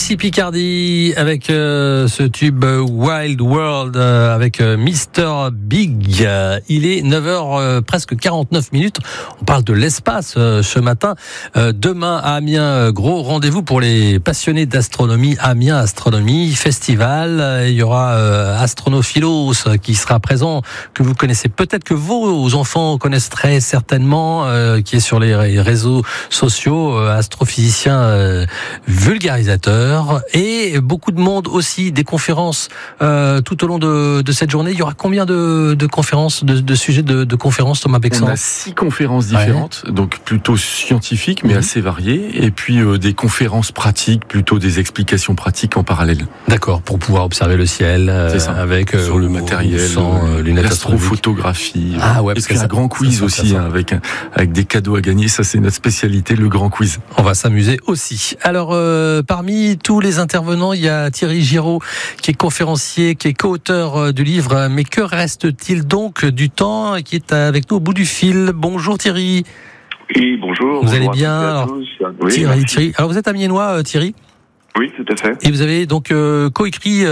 Alexis Picardy avec ce tube Wild World avec Mr Big. Il est 9h presque 49 minutes. On parle de l'espace ce matin. Demain à Amiens, gros rendez-vous pour les passionnés d'astronomie. Amiens Astronomie Festival. Il y aura Astronophilos qui sera présent, que vous connaissez peut-être, que vos enfants connaissent très certainement, qui est sur les réseaux sociaux, astrophysicien vulgarisateur, et beaucoup de monde aussi, des conférences tout au long de cette journée. Il y aura combien de conférences, de sujets de conférences, Thomas Bexan? On a 6 conférences différentes, donc plutôt scientifiques mais assez variées, et puis des conférences pratiques, plutôt des explications pratiques en parallèle. D'accord, pour pouvoir observer le ciel avec sur le matériel, sans lunettes l'astrophotographie. Ouais, et puis un grand quiz aussi, avec des cadeaux à gagner. Ça, c'est notre spécialité, le grand quiz. On va s'amuser aussi. Alors, parmi tous les intervenants, il y a Thierry Giraud, qui est conférencier, qui est co-auteur du livre « Mais que reste-t-il donc du temps ?» et qui est avec nous au bout du fil. Bonjour Thierry. Oui, bonjour. Vous allez bien? Alors, oui, Thierry. Alors, vous êtes amiénois, Thierry? Oui, tout à fait. Et vous avez donc coécrit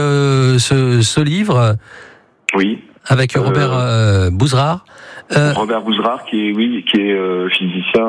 ce livre. Oui. Avec Robert Bouzrard. Robert Bouzrard, qui est physicien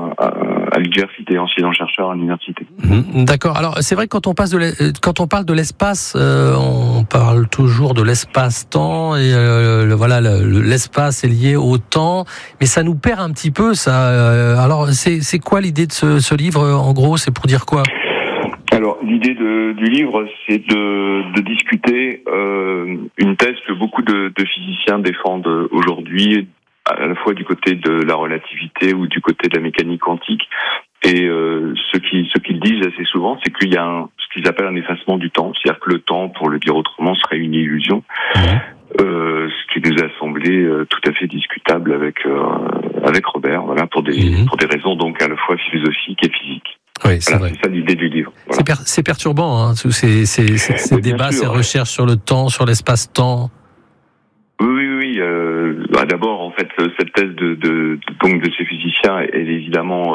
à l'université, enseignant-chercheur à l'université. D'accord. Alors, c'est vrai que quand on parle de l'espace, on parle toujours de l'espace-temps, et l'espace est lié au temps, mais ça nous perd un petit peu, ça. Alors, c'est quoi l'idée de ce livre? En gros, c'est pour dire quoi? Alors, l'idée du livre, c'est de discuter une thèse que beaucoup de physiciens défendent aujourd'hui, à la fois du côté de la relativité ou du côté de la mécanique quantique. Et ce qu'ils disent assez souvent, c'est qu'il y a ce qu'ils appellent un effacement du temps. C'est-à-dire que le temps, pour le dire autrement, serait une illusion. Ce qui nous a semblé tout à fait discutable avec Robert, voilà, pour des raisons donc à la fois philosophiques et physiques. Oui, c'est vrai. C'est ça l'idée du livre. Voilà. C'est perturbant, hein, tous ces débats, ces recherches sur le temps, sur l'espace-temps. Oui. D'abord, en fait, cette thèse de ces physiciens, elle est évidemment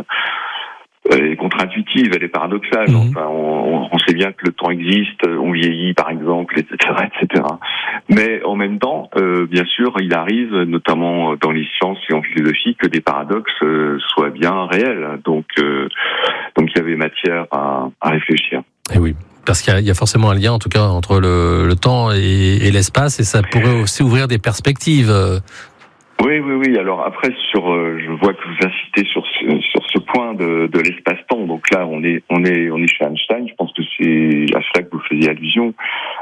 elle est contre-intuitive, elle est paradoxale. Enfin, on sait bien que le temps existe, on vieillit, par exemple, etc. Mais en même temps, bien sûr, il arrive, notamment dans les sciences et en philosophie, que des paradoxes soient bien réels. Donc, il y avait matière à réfléchir. Et oui. Parce qu'il y a forcément un lien, en tout cas, entre le temps et l'espace, et ça pourrait aussi ouvrir des perspectives. Oui. Alors après, je vois que vous insistez sur ce point de l'espace-temps. Donc là, on est chez Einstein. Je pense que c'est à cela que vous faisiez allusion.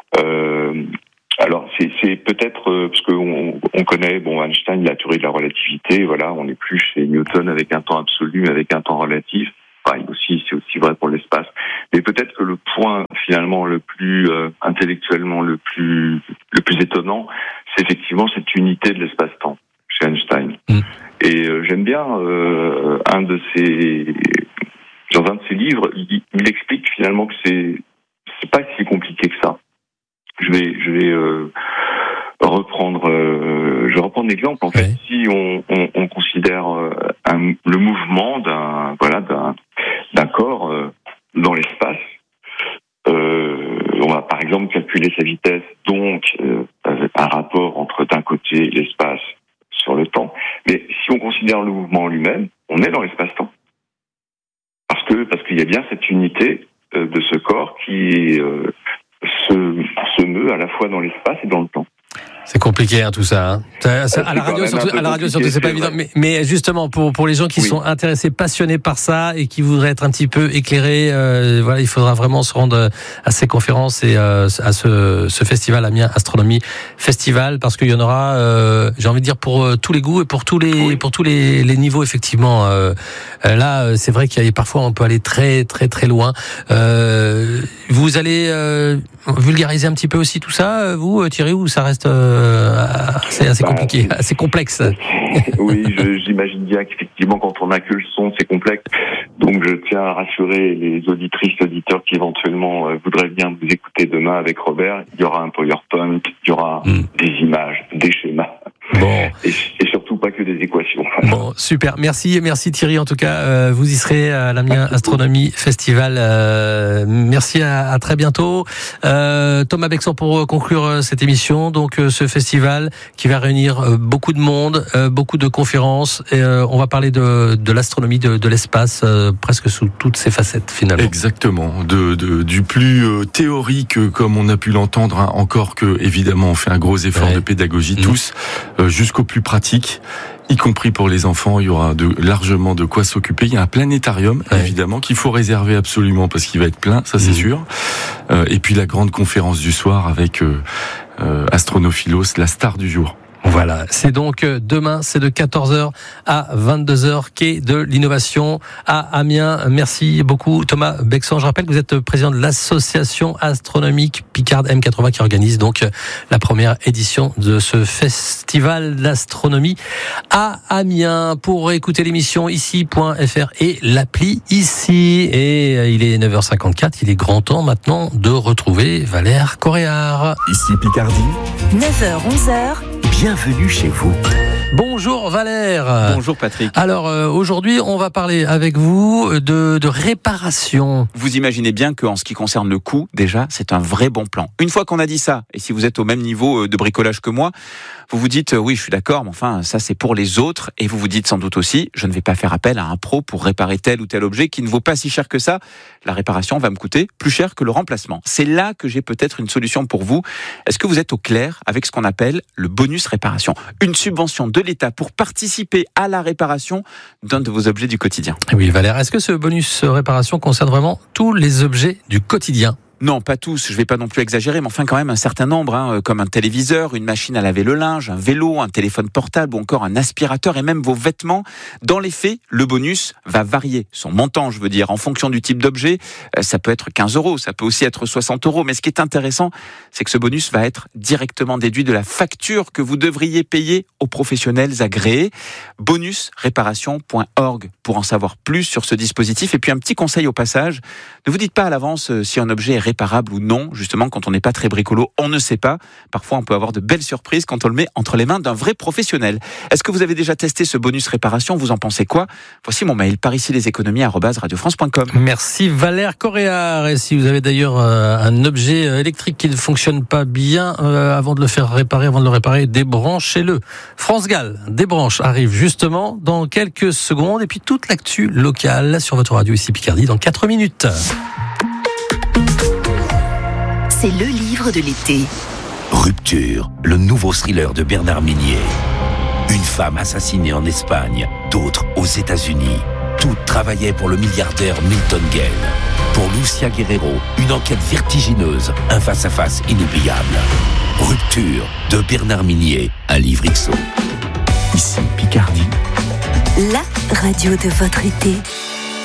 Alors c'est peut-être parce que on connaît Einstein, la théorie de la relativité. Voilà, on n'est plus chez Newton avec un temps absolu, mais avec un temps relatif. C'est aussi vrai pour l'espace. Mais peut-être que le point finalement le plus intellectuellement le plus étonnant, c'est effectivement cette unité de l'espace-temps chez Einstein. Et j'aime bien dans un de ses livres, il explique finalement que c'est pas si compliqué que ça. Je vais reprendre l'exemple. En fait, si on considère le mouvement d'un corps dans l'espace, on va par exemple calculer sa vitesse, donc un rapport entre d'un côté l'espace sur le temps. Mais si on considère le mouvement lui-même, on est dans l'espace-temps. Parce qu'il y a bien cette unité de ce corps qui se meut à la fois dans l'espace et dans le temps. C'est compliqué, tout ça. À la radio, surtout, c'est pas évident. Mais justement, pour les gens qui sont intéressés, passionnés par ça et qui voudraient être un petit peu éclairés, il faudra vraiment se rendre à ces conférences et à ce festival Amiens Astronomie Festival, parce qu'il y en aura, j'ai envie de dire, pour tous les goûts et pour tous les niveaux, effectivement. Là, c'est vrai qu'il y a parfois on peut aller très très très loin. Vous allez vulgariser un petit peu aussi tout ça, vous, Thierry, ou ça reste assez compliqué, assez complexe? Oui, j'imagine bien qu'effectivement, quand on n'a que le son, c'est complexe. Donc, je tiens à rassurer les auditrices, auditeurs qui éventuellement voudraient bien vous écouter demain avec Robert. Il y aura un PowerPoint, il y aura des images, des schémas. Bon. Et surtout pas que des équations. Bon, super. Merci Thierry. En tout cas, vous y serez à l'Amiens Astronomie Festival. Merci, à très bientôt. Thomas Bexan pour conclure cette émission. Donc, ce festival qui va réunir beaucoup de monde, beaucoup de conférences. Et on va parler de l'astronomie, de l'espace, presque sous toutes ses facettes finalement. Exactement. Du plus théorique, comme on a pu l'entendre, hein, encore que évidemment on fait un gros effort de pédagogie tous, jusqu'au plus pratique. Y compris pour les enfants, il y aura largement de quoi s'occuper. Il y a un planétarium, évidemment, qu'il faut réserver absolument parce qu'il va être plein, ça c'est sûr. Et puis la grande conférence du soir avec Astronophilos, la star du jour. Voilà, c'est donc demain, c'est de 14h à 22h, quai de l'innovation à Amiens. Merci beaucoup Thomas Bexan. Je rappelle que vous êtes président de l'association astronomique Picard M80 qui organise donc la première édition de ce festival d'astronomie à Amiens. Pour écouter l'émission ici.fr et l'appli ici. Et il est 9h54, il est grand temps maintenant de retrouver Valère Coréard. Ici Picardie. 9h-11h. Bienvenue chez vous. Bonjour Valère. Bonjour Patrick. Alors aujourd'hui, on va parler avec vous de réparation. Vous imaginez bien qu'en ce qui concerne le coût, déjà, c'est un vrai bon plan. Une fois qu'on a dit ça, et si vous êtes au même niveau de bricolage que moi, vous vous dites oui, je suis d'accord, mais enfin ça c'est pour les autres, et vous vous dites sans doute aussi, je ne vais pas faire appel à un pro pour réparer tel ou tel objet qui ne vaut pas si cher que ça. La réparation va me coûter plus cher que le remplacement. C'est là que j'ai peut-être une solution pour vous. Est-ce que vous êtes au clair avec ce qu'on appelle le bonus réparation, une subvention de l'État pour participer à la réparation d'un de vos objets du quotidien? Oui Valère, est-ce que ce bonus réparation concerne vraiment tous les objets du quotidien? Non, pas tous, je vais pas non plus exagérer, mais enfin quand même un certain nombre, comme un téléviseur, une machine à laver le linge, un vélo, un téléphone portable ou encore un aspirateur et même vos vêtements. Dans les faits, le bonus va varier. Son montant, je veux dire, en fonction du type d'objet, ça peut être 15 €, ça peut aussi être 60 €. Mais ce qui est intéressant, c'est que ce bonus va être directement déduit de la facture que vous devriez payer aux professionnels agréés. Bonusréparation.org pour en savoir plus sur ce dispositif. Et puis un petit conseil au passage, ne vous dites pas à l'avance si un objet est réparable ou non, justement quand on n'est pas très bricolo, on ne sait pas. Parfois on peut avoir de belles surprises quand on le met entre les mains d'un vrai professionnel. Est-ce que vous avez déjà testé ce bonus réparation? Vous en pensez quoi? Voici mon mail, paricileséconomies@radiofrance.com. Merci Valère Coréard. Et si vous avez d'ailleurs un objet électrique qui ne fonctionne pas bien, avant de le réparer, débranchez-le. France Gall, Débranche arrive justement dans quelques secondes, et puis toute l'actu locale sur votre radio ici Picardie dans 4 minutes. C'est le livre de l'été. Rupture, le nouveau thriller de Bernard Minier. Une femme assassinée en Espagne, d'autres aux États-Unis. Toutes travaillaient pour le milliardaire Milton Gale. Pour Lucia Guerrero, une enquête vertigineuse, un face-à-face inoubliable. Rupture de Bernard Minier, un livre XO. Ici Picardie. La radio de votre été.